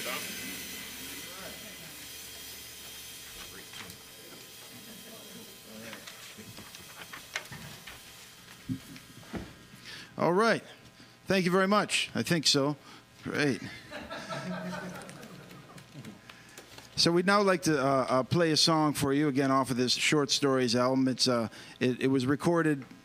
All right. Thank you very much. I think so. Great. So we'd now like to play a song for you again off of this Short Stories album. It was recorded